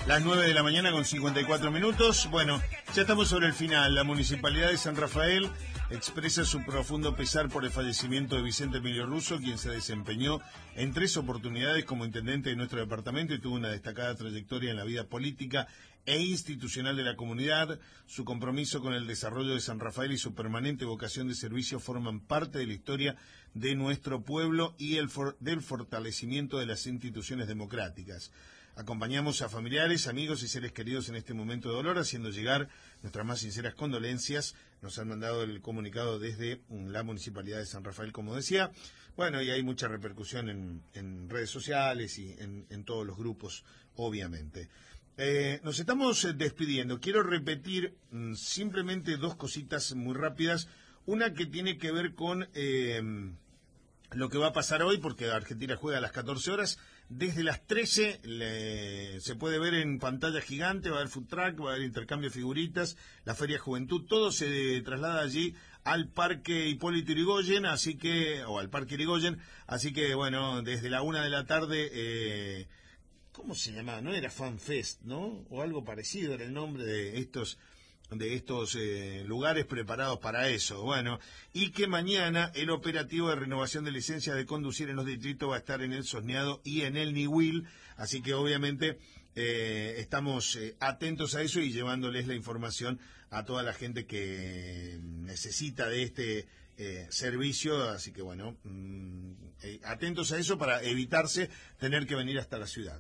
Las 9 de la mañana con 54 minutos. Bueno, ya estamos sobre el final. La Municipalidad de San Rafael expresa su profundo pesar por el fallecimiento de Vicente Emilio Russo, quien se desempeñó en 3 oportunidades como intendente de nuestro departamento y tuvo una destacada trayectoria en la vida política e institucional de la comunidad. Su compromiso con el desarrollo de San Rafael y su permanente vocación de servicio forman parte de la historia de nuestro pueblo y del fortalecimiento de las instituciones democráticas. Acompañamos a familiares, amigos y seres queridos en este momento de dolor, haciendo llegar nuestras más sinceras condolencias. Nos han mandado el comunicado desde la Municipalidad de San Rafael, como decía. Bueno, y hay mucha repercusión en redes sociales y en todos los grupos, obviamente. Nos estamos despidiendo. Quiero repetir simplemente 2 cositas muy rápidas. Una que tiene que ver con lo que va a pasar hoy, porque Argentina juega a las 14 horas. Desde las 13 se puede ver en pantalla gigante, va a haber food truck, va a haber intercambio de figuritas, la Feria Juventud, todo se traslada allí al Parque Hipólito Yrigoyen, o al Parque Yrigoyen, así que bueno, desde la 1 de la tarde, ¿cómo se llamaba? No era Fan Fest, ¿no? O algo parecido era el nombre de estos lugares preparados para eso. Bueno, y que mañana el operativo de renovación de licencias de conducir en los distritos va a estar en el Sosneado y en el Niwil, así que obviamente estamos atentos a eso y llevándoles la información a toda la gente que necesita de este servicio, así que bueno, atentos a eso para evitarse tener que venir hasta la ciudad.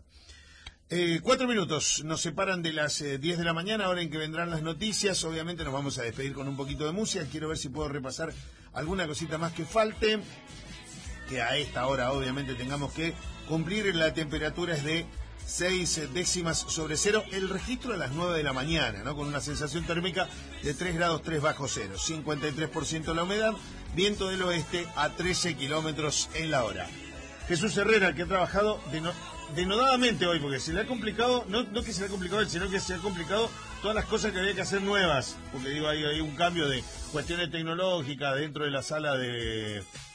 4 minutos nos separan de las 10 de la mañana, hora en que vendrán las noticias. Obviamente nos vamos a despedir con un poquito de música. Quiero ver si puedo repasar alguna cosita más que falte, que a esta hora obviamente tengamos que cumplir. La temperatura es de 6 décimas sobre cero. El registro a las 9 de la mañana, ¿no? Con una sensación térmica de 3 grados 3 bajo cero. 53% la humedad, viento del oeste a 13 kilómetros en la hora. Jesús Herrera, que ha trabajado denodadamente hoy, porque se le ha complicado, no que se le ha complicado él, sino que se ha complicado todas las cosas que había que hacer nuevas, porque digo, hay un cambio de cuestiones tecnológicas dentro de la sala de